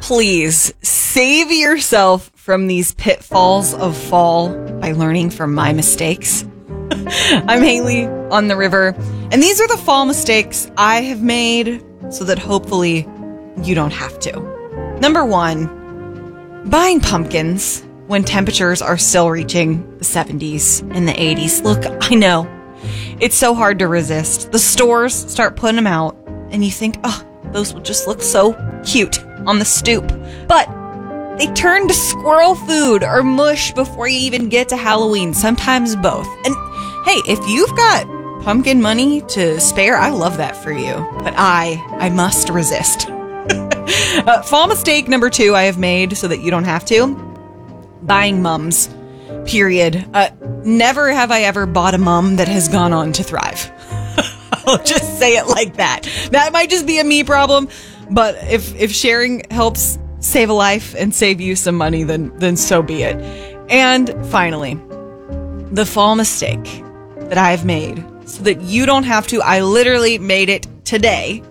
please save yourself from these pitfalls of fall by learning from my mistakes. I'm Haley on the river, and these are the fall mistakes I have made so that hopefully you don't have to. Number 1, buying pumpkins when temperatures are still reaching the 70s and the 80s. Look, I know, it's so hard to resist. The stores start putting them out, and you think, oh, those will just look so cute on the stoop. But they turn to squirrel food or mush before you even get to Halloween, sometimes both. And hey, if you've got pumpkin money to spare, I love that for you. But I must resist. Fall mistake number 2 I have made so that you don't have to. Buying mums. Period. Never have I ever bought a mum that has gone on to thrive. I'll just say it like that. That might just be a me problem, but if sharing helps save a life and save you some money, then so be it. And finally, the fall mistake that I've made so that you don't have to, I literally made it today.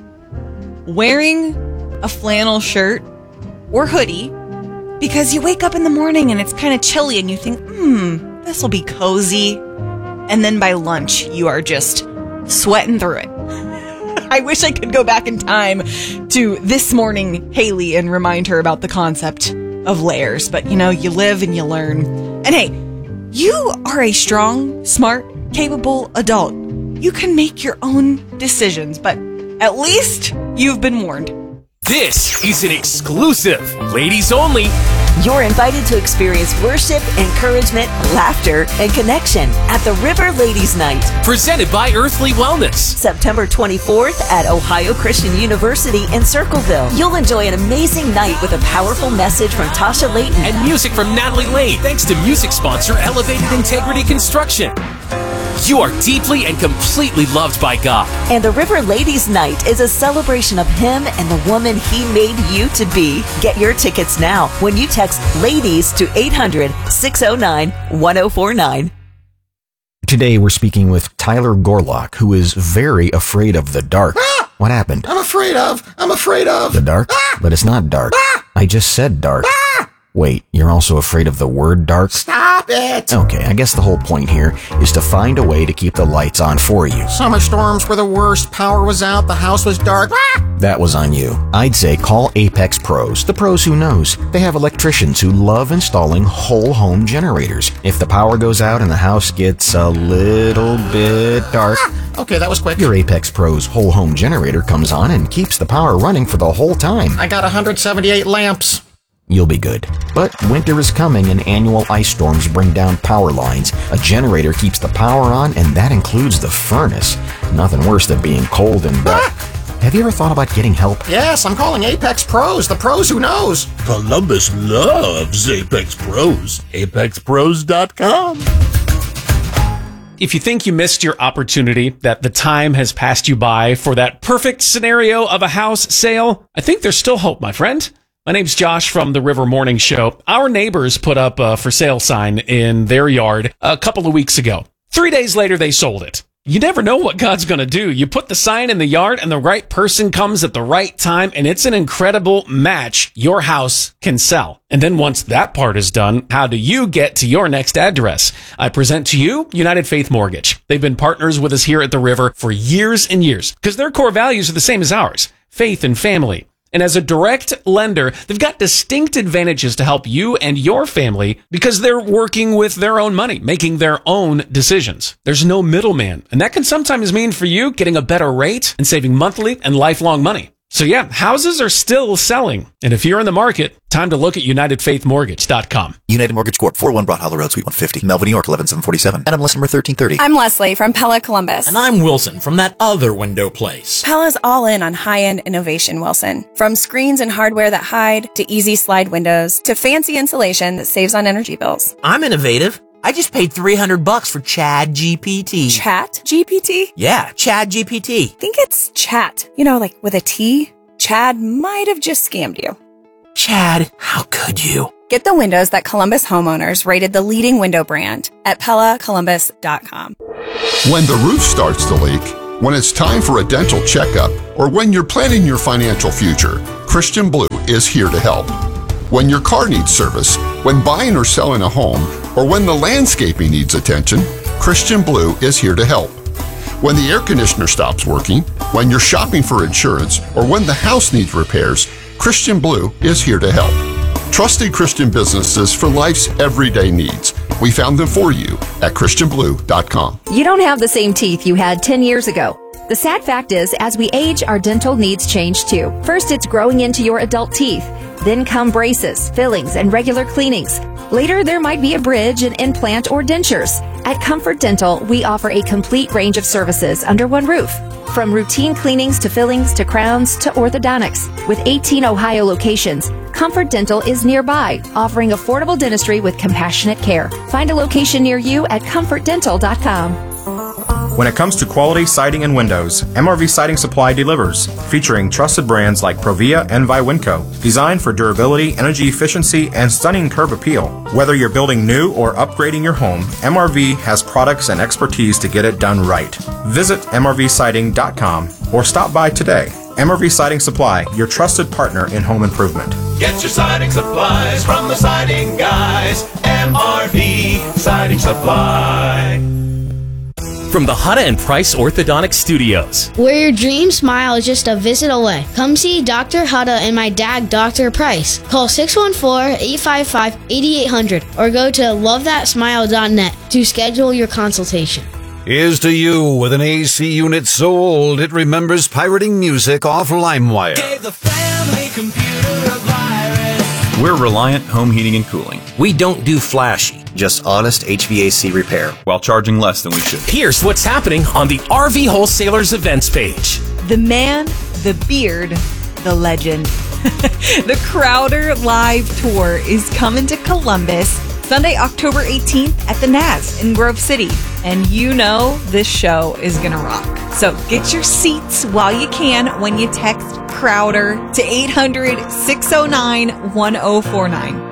Wearing a flannel shirt or hoodie because you wake up in the morning and it's kind of chilly and you think, this will be cozy. And then by lunch, you are just sweating through it. I wish I could go back in time to this morning Haley and remind her about the concept of layers. But, you live and you learn. And hey, you are a strong, smart, capable adult. You can make your own decisions, but at least you've been warned. This is an exclusive, ladies only. You're invited to experience worship, encouragement, laughter, and connection at the River Ladies Night. Presented by Earthly Wellness. September 24th at Ohio Christian University in Circleville. You'll enjoy an amazing night with a powerful message from Tasha Layton. And music from Natalie Lane, thanks to music sponsor Elevated Integrity Construction. You are deeply and completely loved by God. And the River Ladies Night is a celebration of Him and the woman He made you to be. Get your tickets now when you text LADIES to 800-609-1049. Today we're speaking with Tyler Gorlock, who is very afraid of the dark. What happened? I'm afraid of. The dark? But it's not dark. I just said dark. Wait, you're also afraid of the word dark? Stop it! Okay, I guess the whole point here is to find a way to keep the lights on for you. Summer storms were the worst. Power was out. The house was dark. That was on you. I'd say call Apex Pros. The pros who knows. They have electricians who love installing whole home generators. If the power goes out and the house gets a little bit dark... Okay, that was quick. Your Apex Pros whole home generator comes on and keeps the power running for the whole time. I got 178 lamps. You'll be good. But winter is coming and annual ice storms bring down power lines. A generator keeps the power on, and that includes the furnace. Nothing worse than being cold and wet. Have you ever thought about getting help? Yes, I'm calling Apex Pros, the pros who knows. Columbus loves Apex Pros. ApexPros.com. If you think you missed your opportunity, that the time has passed you by for that perfect scenario of a house sale, I think there's still hope, my friend. My name's Josh from the River Morning Show. Our neighbors put up a for sale sign in their yard a couple of weeks ago. 3 days later, they sold it. You never know what God's going to do. You put the sign in the yard and the right person comes at the right time, and it's an incredible match. Your house can sell. And then once that part is done, how do you get to your next address? I present to you United Faith Mortgage. They've been partners with us here at the River for years and years because their core values are the same as ours: faith and family. And as a direct lender, they've got distinct advantages to help you and your family because they're working with their own money, making their own decisions. There's no middleman, and that can sometimes mean for you getting a better rate and saving monthly and lifelong money. So yeah, houses are still selling. And if you're in the market, time to look at UnitedFaithMortgage.com. United Mortgage Corp. 401 Broad Hollow Road, Suite 150, Melville, New York, 11747. NMLS number 1330. I'm Leslie from Pella Columbus. And I'm Wilson from that other window place. Pella's all in on high-end innovation, Wilson. From screens and hardware that hide, to easy slide windows, to fancy insulation that saves on energy bills. I'm innovative. I just paid $300 for Chad GPT. Chat GPT? Yeah, Chad GPT. I think it's chat. You know, like with a T. Chad might have just scammed you. Chad, how could you? Get the windows that Columbus homeowners rated the leading window brand at PellaColumbus.com. When the roof starts to leak, when it's time for a dental checkup, or when you're planning your financial future, Christian Blue is here to help. When your car needs service, when buying or selling a home, or when the landscaping needs attention, Christian Blue is here to help. When the air conditioner stops working, when you're shopping for insurance, or when the house needs repairs, Christian Blue is here to help. Trusted Christian businesses for life's everyday needs. We found them for you at christianblue.com. You don't have the same teeth you had 10 years ago. The sad fact is, as we age, our dental needs change too. First, it's growing into your adult teeth. Then come braces, fillings, and regular cleanings. Later, there might be a bridge, an implant, or dentures. At Comfort Dental, we offer a complete range of services under one roof. From routine cleanings to fillings to crowns to orthodontics. With 18 Ohio locations, Comfort Dental is nearby, offering affordable dentistry with compassionate care. Find a location near you at comfortdental.com. When it comes to quality siding and windows, MRV Siding Supply delivers, featuring trusted brands like Provia and Viwinco, designed for durability, energy efficiency, and stunning curb appeal. Whether you're building new or upgrading your home, MRV has products and expertise to get it done right. Visit MRVsiding.com or stop by today. MRV Siding Supply, your trusted partner in home improvement. Get your siding supplies from the siding guys. MRV Siding Supply. From the Hutta and Price Orthodontic Studios, where your dream smile is just a visit away. Come see Dr. Hutta and my dad, Dr. Price. Call 614-855-8800 or go to lovethatsmile.net to schedule your consultation. Here's to you with an AC unit so old it remembers pirating music off LimeWire. Gave the family computer a virus. We're Reliant Home Heating and Cooling. We don't do flashy, just honest HVAC repair, while charging less than we should. Here's what's happening on the RV Wholesalers events page. The man, the beard, the legend. The Crowder Live Tour is coming to Columbus Sunday, October 18th at the Naz in Grove City. And you know this show is going to rock. So get your seats while you can when you text Crowder to 800-609-1049.